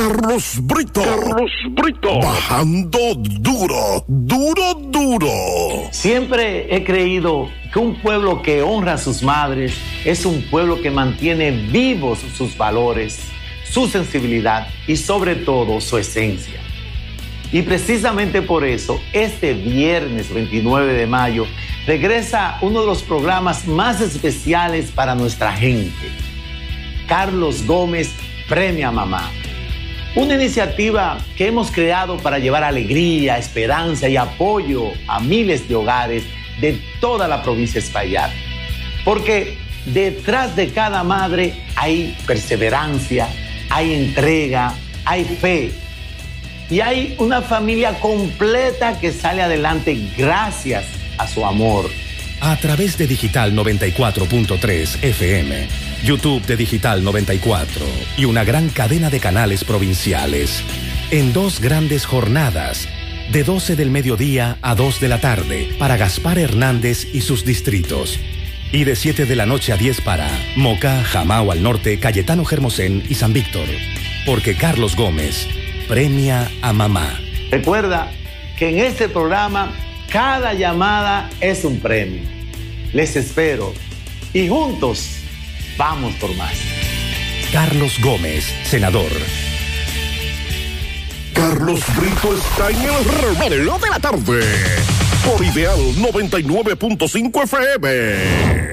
Carlos Brito. Bajando duro. Siempre he creído que un pueblo que honra a sus madres es un pueblo que mantiene vivos sus valores, su sensibilidad y sobre todo su esencia. Y precisamente por eso, este viernes 29 de mayo, regresa uno de los programas más especiales para nuestra gente. Carlos Gómez Premia Mamá. Una iniciativa que hemos creado para llevar alegría, esperanza y apoyo a miles de hogares de toda la provincia de Espaillat. Porque detrás de cada madre hay perseverancia, hay entrega, hay fe. Y hay una familia completa que sale adelante gracias a su amor. A través de Digital 94.3 FM, YouTube de Digital 94 y una gran cadena de canales provinciales. En 2 grandes jornadas, de 12 del mediodía a 2 de la tarde, para Gaspar Hernández y sus distritos. Y de 7 de la noche a 10 para Moca, Jamao al norte, Cayetano Hermosén y San Víctor. Porque Carlos Gómez premia a mamá. Recuerda que en este programa cada llamada es un premio. Les espero y juntos vamos por más. Carlos Gómez, senador. Carlos Brito está en el reloj de la tarde. Por Ideal 99.5 FM.